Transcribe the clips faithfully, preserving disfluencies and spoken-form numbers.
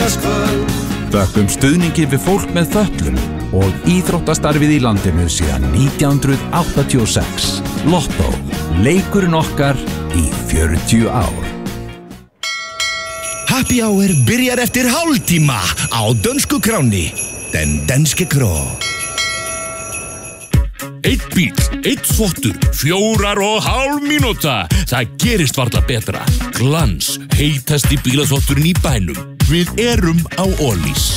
Laugardagskvöld. Þökkum stuðningi við fólk með fötlun og íþróttastarfið í landinu síðan nítján hundruð áttatíu og sex. Lotto, leikurinn okkar í fjörutíu ár. Happy Hour byrjar eftir hálftíma á dönsku kráni. Den danske kró. Eitt bíl, eitt þvottur, fjórar og hálf mínúta. Það gerist varla betra. Glans, heitasti bílaþvotturinn í bænum. Við erum á Ólís.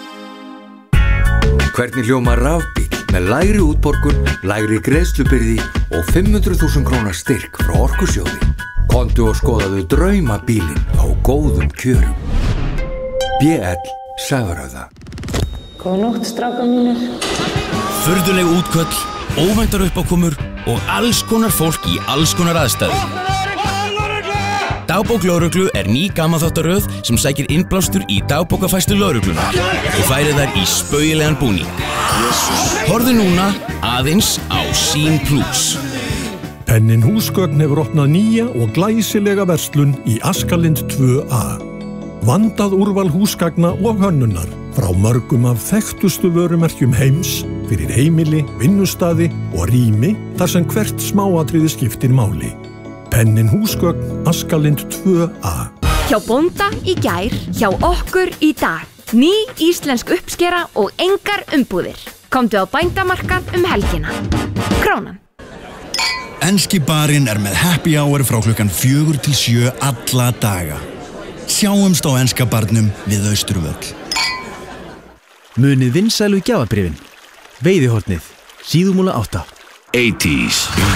Hvernig hljómar rafbíl með lægri útborgun, lægri greiðslubyrði og fimm hundruð þúsund króna styrk frá Orkusjóði. Komdu og skoðaðu draumabílinn á góðum kjörum. B L Sævarhöfða. Góða nótt, strákar mínir. Furðuleg útköll, óvæntar uppákomur og alls konar fólk í alls konar aðstæðum. Dagbók lögreglu er ný gamanþáttaröð sem sækir innblástur í dagbókafærslu lögreglunar og færir þær í spaugilegan búning. Horfðu núna aðeins á Sín Plus. Pennin húsgögn hefur opnað nýja og glæsilega verslun í Askalind tvö A. Vandað úrval húsgagna og hönnunar frá mörgum af þekktustu vörumerkjum heims fyrir heimili, vinnustaði og rými þar sem hvert smáatriði skiptir máli. Pennin húsgögn Askalind tvö A. Hjá bónda í gær, hjá okkur í dag. Ný íslensk uppskera og engar umbúðir. Komdu á bændamarkað um helgina. Krónan. Enski barinn er með happy hour frá klukkan fjögur til sjö alla daga. Sjáumst á enska barnum við Austurvöll. Munið vinsælu gjafabréfin. Veiðihornið, síðumúla átta. eighties.